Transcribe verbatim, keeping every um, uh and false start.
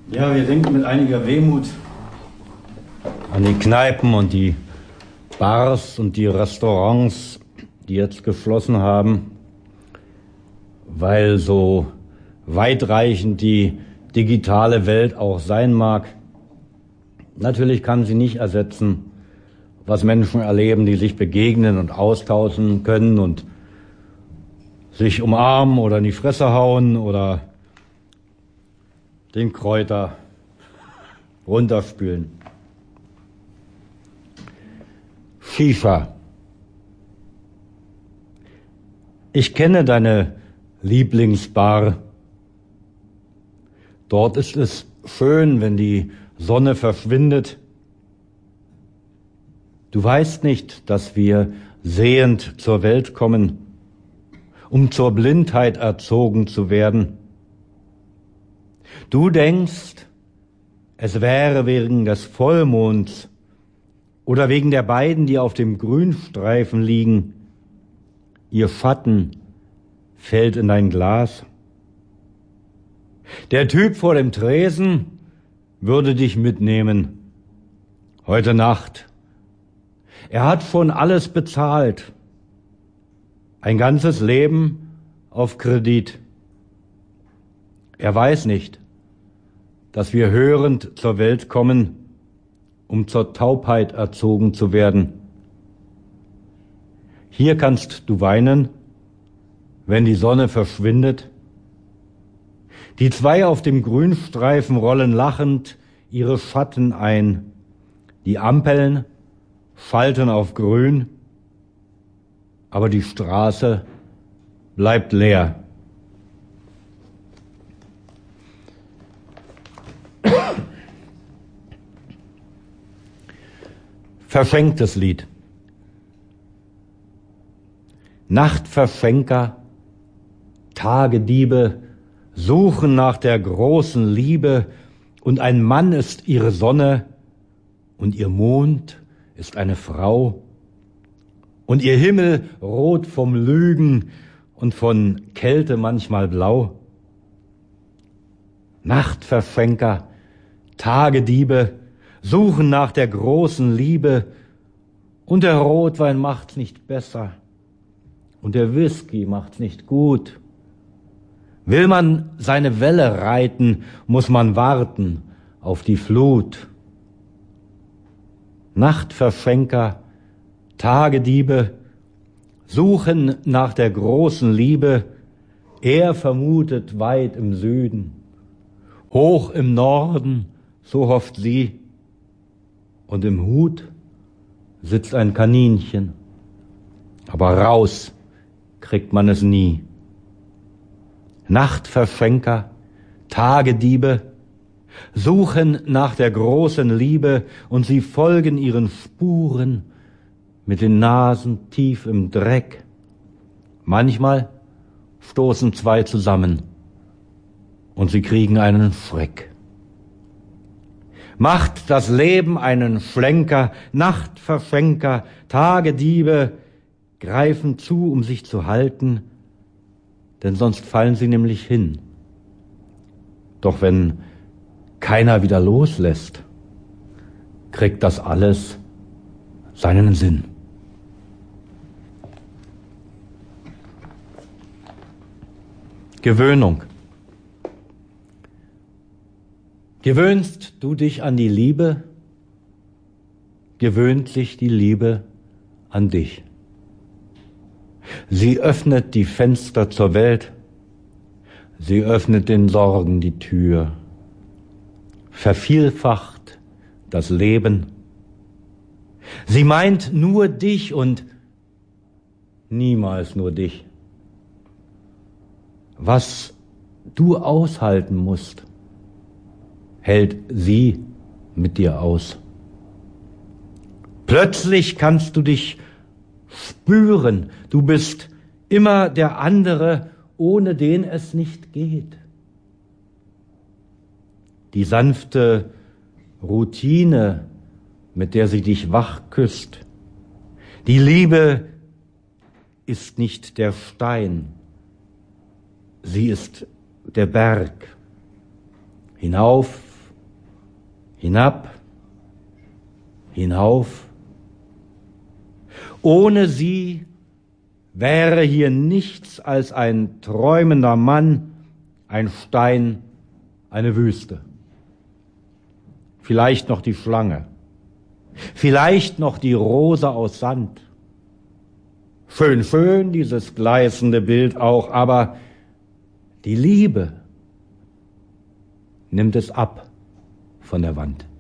Ja, wir denken mit einiger Wehmut an die Kneipen und die Bars und die Restaurants, die jetzt geschlossen haben, weil so weitreichend die digitale Welt auch sein mag. Natürlich kann sie nicht ersetzen, was Menschen erleben, die sich begegnen und austauschen können und sich umarmen oder in die Fresse hauen oder den Kräuter runterspülen. Shisha. Ich kenne deine Lieblingsbar. Dort ist es schön, wenn die Sonne verschwindet. Du weißt nicht, dass wir sehend zur Welt kommen, um zur Blindheit erzogen zu werden. Du denkst, es wäre wegen des Vollmonds oder wegen der beiden, die auf dem Grünstreifen liegen. Ihr Schatten fällt in dein Glas. Der Typ vor dem Tresen würde dich mitnehmen. Heute Nacht. Er hat schon alles bezahlt. Ein ganzes Leben auf Kredit. Er weiß nicht, dass wir hörend zur Welt kommen, um zur Taubheit erzogen zu werden. Hier kannst du weinen, wenn die Sonne verschwindet. Die zwei auf dem Grünstreifen rollen lachend ihre Schatten ein. Die Ampeln schalten auf grün, aber die Straße bleibt leer. Verschenktes Lied. Nachtverschenker, Tagediebe suchen nach der großen Liebe, und ein Mann ist ihre Sonne und ihr Mond ist eine Frau und ihr Himmel rot vom Lügen und von Kälte manchmal blau. Nachtverschenker, Tagediebe suchen nach der großen Liebe, und der Rotwein macht's nicht besser und der Whisky macht's nicht gut. Will man seine Welle reiten, muss man warten auf die Flut. Nachtverschenker, Tagediebe suchen nach der großen Liebe. Er vermutet weit im Süden, hoch im Norden, so hofft sie, und im Hut sitzt ein Kaninchen, aber raus kriegt man es nie. Nachtverschenker, Tagediebe suchen nach der großen Liebe, und sie folgen ihren Spuren mit den Nasen tief im Dreck. Manchmal stoßen zwei zusammen und sie kriegen einen Schreck. Macht das Leben einen Schlenker, Nachtverschenker, Tagediebe greifen zu, um sich zu halten, denn sonst fallen sie nämlich hin. Doch wenn keiner wieder loslässt, kriegt das alles seinen Sinn. Gewöhnung. Gewöhnst du dich an die Liebe, gewöhnt sich die Liebe an dich. Sie öffnet die Fenster zur Welt, sie öffnet den Sorgen die Tür, vervielfacht das Leben. Sie meint nur dich und niemals nur dich. Was du aushalten musst, hält sie mit dir aus. Plötzlich kannst du dich spüren, du bist immer der andere, ohne den es nicht geht. Die sanfte Routine, mit der sie dich wach küsst, die Liebe ist nicht der Stein, sie ist der Berg. Hinauf Hinab, hinauf. Ohne sie wäre hier nichts als ein träumender Mann, ein Stein, eine Wüste. Vielleicht noch die Schlange, vielleicht noch die Rose aus Sand. Schön, schön, dieses gleißende Bild auch, aber die Liebe nimmt es ab von der Wand.